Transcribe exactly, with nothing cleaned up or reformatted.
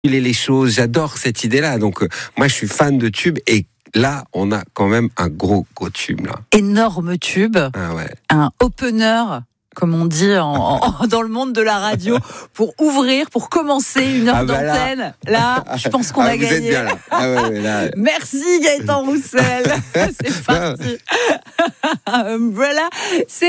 les choses. J'adore cette idée-là. Donc, euh, moi, je suis fan de tubes et là, on a quand même un gros, gros tube, là. Énorme tube. Ah ouais. Un opener, comme on dit en, en, dans le monde de la radio, pour ouvrir, pour commencer une heure Ah bah là. d'antenne. Là, je pense qu'on ah, a vous gagné. êtes bien, là. Ah ouais, ouais, là. Merci Gaëtan Roussel. C'est parti. Voilà. C'est